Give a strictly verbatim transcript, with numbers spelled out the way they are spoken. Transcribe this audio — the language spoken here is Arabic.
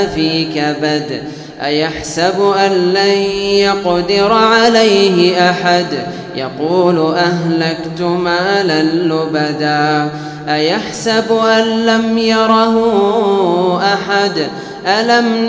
في كبد أيحسب أن لن يقدر عليه أحد يقول أهلكت مالا لبدا أيحسب أن لم يره أحد ألم